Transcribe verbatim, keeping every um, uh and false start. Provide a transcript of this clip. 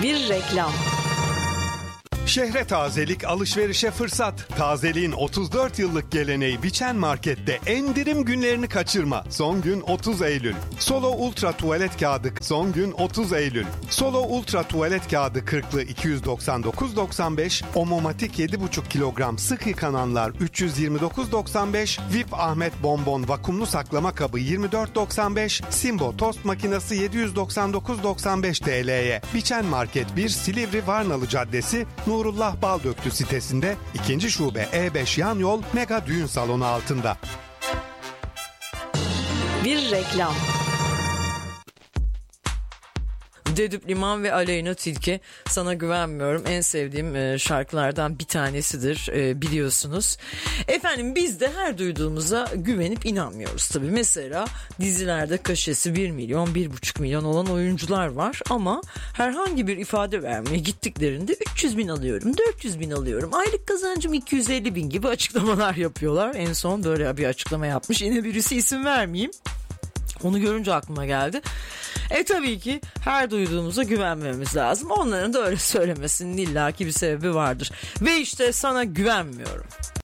Bir reklam. Şehre tazelik, alışverişe fırsat. Tazeliğin otuz dört yıllık geleneği Biçen Market'te endirim günlerini kaçırma. Son gün otuz Eylül. Solo Ultra tuvalet kağıdı son gün otuz Eylül. Solo Ultra tuvalet kağıdı kırklı iki yüz doksan dokuz doksan beş, Omomatik yedi buçuk kilogram sık yıkananlar üç yüz yirmi dokuz doksan beş, V I P Ahmet Bonbon vakumlu saklama kabı yirmi dört doksan beş, Simbo tost makinesi yedi yüz doksan dokuz doksan beş T L'ye. Biçen Market bir, Silivri Varnalı Caddesi, Nurullah Baldöktü sitesinde, ikinci şube E beş yan yol Mega Düğün Salonu altında. Bir reklam. Dedüp Liman ve Aleyna Tilki, Sana Güvenmiyorum, en sevdiğim şarkılardan bir tanesidir, biliyorsunuz. Efendim biz de her duyduğumuza güvenip inanmıyoruz tabii. Mesela dizilerde kaşesi bir milyon, bir buçuk milyon olan oyuncular var ama herhangi bir ifade vermeye gittiklerinde üç yüz bin alıyorum, dört yüz bin alıyorum, aylık kazancım iki yüz elli bin gibi açıklamalar yapıyorlar. En son böyle bir açıklama yapmış, yine birisi, isim vermeyeyim. Onu görünce aklıma geldi. E tabii ki her duyduğumuza güvenmemiz lazım. Onların da öyle söylemesinin illaki bir sebebi vardır. Ve işte sana güvenmiyorum.